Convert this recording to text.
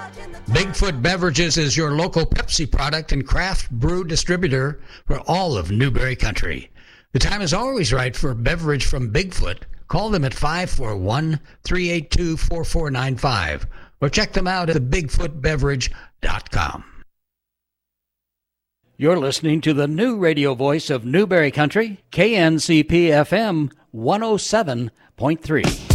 Bigfoot Beverages is your local Pepsi product and craft brew distributor for all of Newberry Country. The time is always right for a beverage from Bigfoot. Call them at 541-382-4495 or check them out at thebigfootbeverage.com. You're listening to the new radio voice of Newberry Country, KNCP FM 107.3.